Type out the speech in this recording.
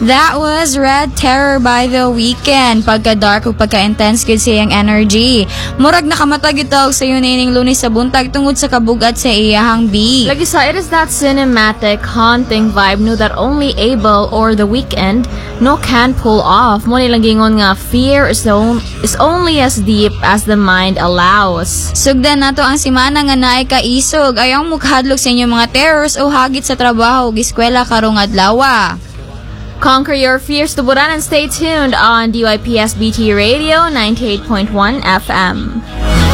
That was Red Terror by The Weeknd. Pagka-dark o pagka-intense good siyang energy. Murag nakamatag ito sa iyo nining Lunes sa buntag tungod sa kabugat sa iyahang beat. Like you saw, it is that cinematic, haunting vibe no that only Abel or The Weeknd no can pull off. Mo nilang gingon nga, fear is only as deep as the mind allows. Sugdan nato ang simana nga naay kaisog. Ayaw mukhadlok sa inyo mga terrors o hagit sa trabaho ug eskwela karong adlaw. Conquer your fears, tuburan, and stay tuned on DYPS BT Radio 98.1 FM.